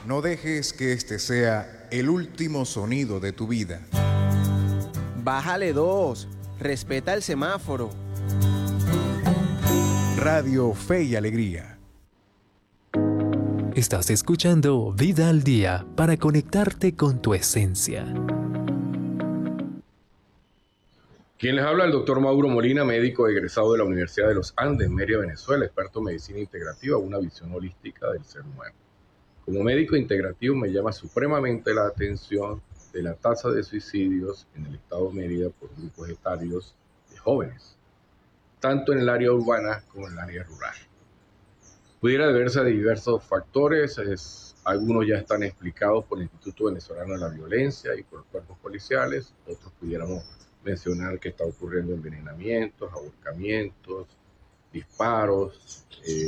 No dejes que este sea el último sonido de tu vida. Bájale 2. Respeta el semáforo. Radio Fe y Alegría. Estás escuchando Vida al Día para conectarte con tu esencia. Quien les habla, el doctor Mauro Molina, médico egresado de la Universidad de los Andes, Mérida, Venezuela, experto en medicina integrativa, una visión holística del ser humano. Como médico integrativo me llama supremamente la atención de la tasa de suicidios en el estado de Mérida por grupos etarios de jóvenes, tanto en el área urbana como en el área rural. Pudiera deberse a diversos factores, algunos ya están explicados por el Instituto Venezolano de la Violencia y por los cuerpos policiales, otros pudiéramos mencionar que está ocurriendo envenenamientos, ahorcamientos, disparos,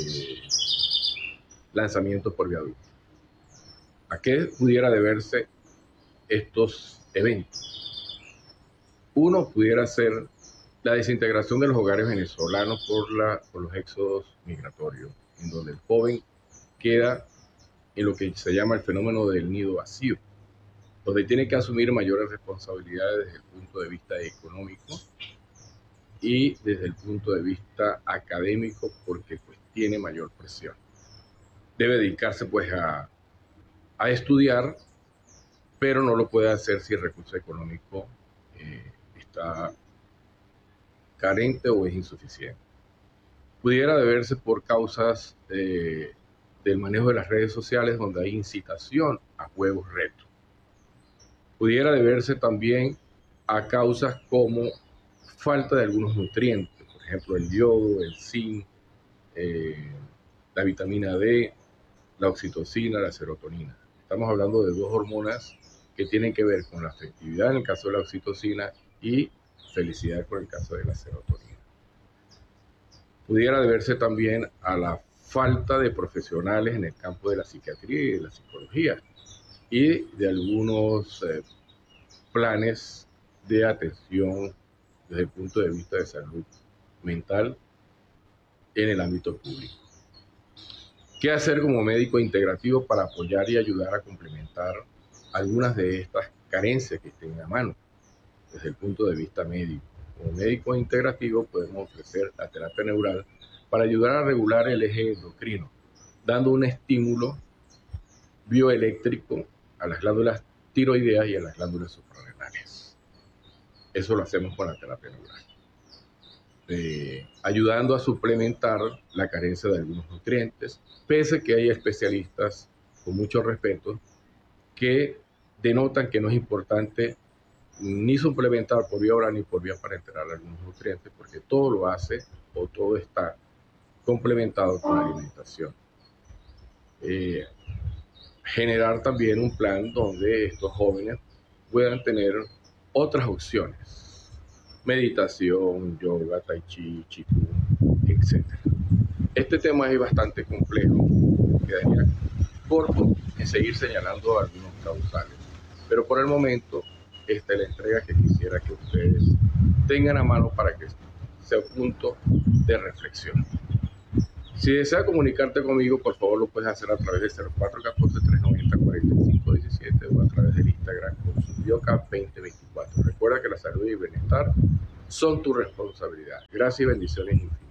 lanzamientos por viaducto. ¿A qué pudiera deberse estos eventos? Uno pudiera ser la desintegración de los hogares venezolanos por los éxodos migratorios, en donde el joven queda en lo que se llama el fenómeno del nido vacío, donde tiene que asumir mayores responsabilidades desde el punto de vista económico y desde el punto de vista académico, porque pues tiene mayor presión. Debe dedicarse pues a estudiar, pero no lo puede hacer si el recurso económico está carente o es insuficiente. Pudiera deberse por causas del manejo de las redes sociales, donde hay incitación a juegos retos. Pudiera deberse también a causas como falta de algunos nutrientes, por ejemplo el yodo, el zinc, la vitamina D, la oxitocina, la serotonina. Estamos hablando de dos hormonas que tienen que ver con la afectividad en el caso de la oxitocina y felicidad con el caso de la serotonina. Pudiera deberse también a la falta de profesionales en el campo de la psiquiatría y de la psicología y de algunos planes de atención desde el punto de vista de salud mental en el ámbito público. ¿Qué hacer como médico integrativo para apoyar y ayudar a complementar algunas de estas carencias que estén a mano desde el punto de vista médico? Como médico integrativo podemos ofrecer la terapia neural para ayudar a regular el eje endocrino, dando un estímulo bioeléctrico a las glándulas tiroideas y a las glándulas suprarrenales. Eso lo hacemos con la terapia neural, ayudando a suplementar la carencia de algunos nutrientes, pese que hay especialistas, con mucho respeto, que denotan que no es importante ni suplementar por vía oral ni por vía parenteral algunos nutrientes, porque todo lo hace o todo está complementado con la alimentación. Generar también un plan donde estos jóvenes puedan tener otras opciones: meditación, yoga, tai chi, qigong, etc. Este tema es bastante complejo, quedaría corto en seguir señalando algunos causales, pero por el momento esta es la entrega que quisiera que ustedes tengan a mano para que sea un punto de reflexión. Si desea comunicarte conmigo, por favor lo puedes hacer a través de 0414-390-4517 o a través del Instagram con Subioca 2024. Recuerda que la salud y el bienestar son tu responsabilidad. Gracias y bendiciones infinitas.